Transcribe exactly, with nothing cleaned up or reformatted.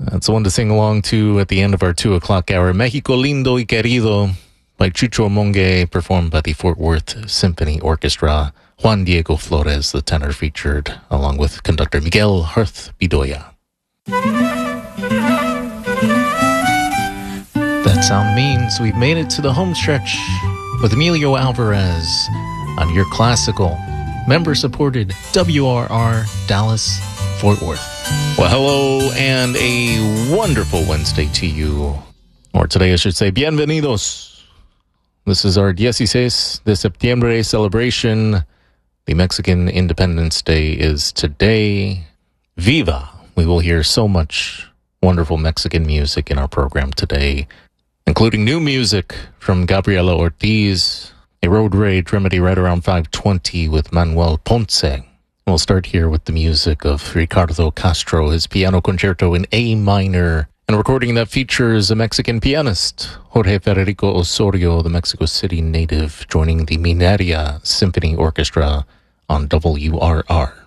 That's the one to sing along to at the end of our two o'clock hour. Mexico Lindo y Querido by Chucho Monge, performed by the Fort Worth Symphony Orchestra. Juan Diego Flores, the tenor, featured, along with conductor Miguel Hirth Bedoya. That sound means we've made it to the home stretch with Emilio Alvarez on your classical, member-supported W R R Dallas Fort Worth. Well, hello and a wonderful Wednesday to you. Or today I should say, bienvenidos. This is our dieciséis de septiembre celebration. The Mexican Independence Day is today. Viva! We will hear so much wonderful Mexican music in our program today, including new music from Gabriela Ortiz, a road rage remedy right around five twenty with Manuel Ponce. We'll start here with the music of Ricardo Castro, his piano concerto in A minor, and a recording that features a Mexican pianist, Jorge Federico Osorio, the Mexico City native, joining the Mineria Symphony Orchestra on W R R.